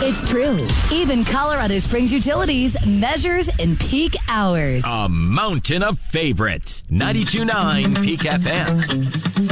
It's true. Even Colorado Springs Utilities measures in peak hours. A mountain of favorites. 92.9 Peak FM.